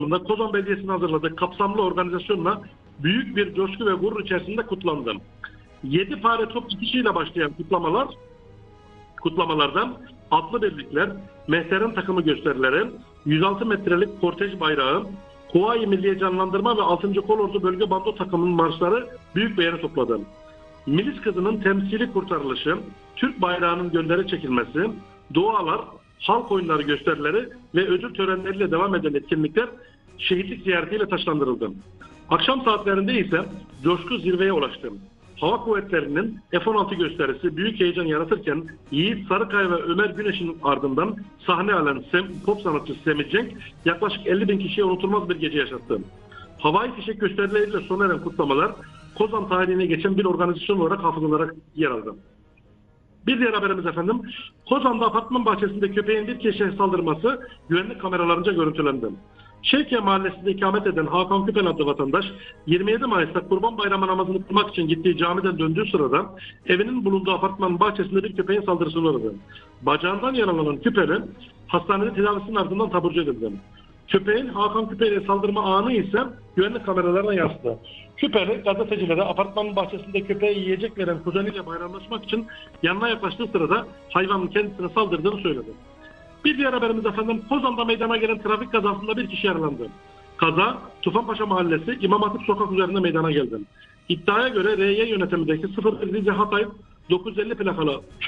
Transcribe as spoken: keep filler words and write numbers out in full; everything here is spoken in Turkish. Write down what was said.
Kozan Belediyesi'nin hazırladığı kapsamlı organizasyonla büyük bir coşku ve gurur içerisinde kutlandı. Yedi fare top itişiyle başlayan kutlamalar, kutlamalardan atlı birlikler, mehter'in takımı gösterileri, yüz altı metrelik kortej bayrağı, Kuvayi Milliye Canlandırma ve altıncı Kolordu Bölge Bando takımının marşları büyük beğeni topladı. Milis kızının temsili kurtarılışı, Türk bayrağının gönderi çekilmesi, dualar, halk oyunları gösterileri ve ödül törenleriyle devam eden etkinlikler şehitlik ziyaretiyle taşlandırıldı. Akşam saatlerinde ise coşku zirveye ulaştı. Hava Kuvvetleri'nin F on altı gösterisi büyük heyecan yaratırken Yiğit Sarıkaya ve Ömer Güneş'in ardından sahne alan Sem, pop sanatçısı Semih Cenk yaklaşık elli bin kişiye unutulmaz bir gece yaşattı. Havai fişek gösterileriyle sona eren kutlamalar Kozan tarihine geçen bir organizasyon olarak hafızalara yer aldı. Bir diğer haberimiz efendim, Kozan'da apartman bahçesinde köpeğin bir kişiye saldırması güvenlik kameralarınca görüntülendi. Şevkiye Mahallesi'nde ikamet eden Hakan Küpen adlı vatandaş yirmi yedi Mayıs'ta Kurban Bayramı namazını kılmak için gittiği camiden döndüğü sırada evinin bulunduğu apartmanın bahçesinde bir köpeğin saldırısına uğradı. Bacağından yaralanan Küpen'i hastanede tedavisinin ardından taburcu edildi. Köpeğin Hakan Küpen'e saldırma anı ise güvenlik kameralarına yansıdı. Küpeli gazetecilere apartmanın bahçesinde köpeğe yiyecek veren kuzeniyle bayramlaşmak için yanına yaklaştığı sırada hayvanın kendisine saldırdığını söyledi. Bir diğer haberimiz efendim, Kozan'da meydana gelen trafik kazasında bir kişi yaralandı. Kaza Tufanpaşa Mahallesi İmam Hatip Sokak üzerinde meydana geldi. İddiaya göre R Y yönetimindeki sıfır bir Rize Hatay dokuz yüz elli plakalı